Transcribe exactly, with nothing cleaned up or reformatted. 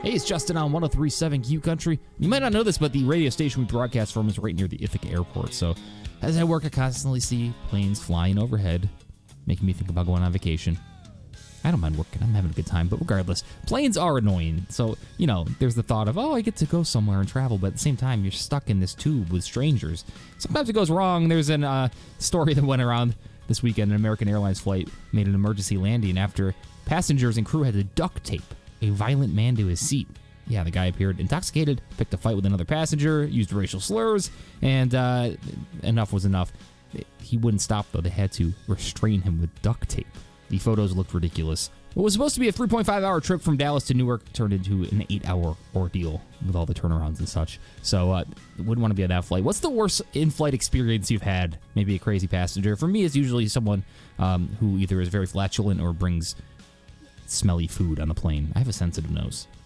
Hey, it's Justin on one oh three point seven Q Country. You might not know this, but the radio station we broadcast from is right near the Ithaca Airport. So as I work, I constantly see planes flying overhead, making me think about going on vacation. I don't mind working. I'm having a good time. But regardless, planes are annoying. So, you know, there's the thought of, oh, I get to go somewhere and travel. But at the same time, you're stuck in this tube with strangers. Sometimes it goes wrong. There's a uh, story that went around this weekend. An American Airlines flight made an emergency landing after passengers and crew had to duct tape a violent man to his seat. Yeah, the guy appeared intoxicated, picked a fight with another passenger, used racial slurs, and uh, enough was enough. He wouldn't stop, though. They had to restrain him with duct tape. The photos looked ridiculous. What was supposed to be a three point five hour trip from Dallas to Newark turned into an eight hour ordeal with all the turnarounds and such. So, uh, wouldn't want to be on that flight. What's the worst in-flight experience you've had? Maybe a crazy passenger. For me, it's usually someone um, who either is very flatulent or brings smelly food on the plane. I have a sensitive nose.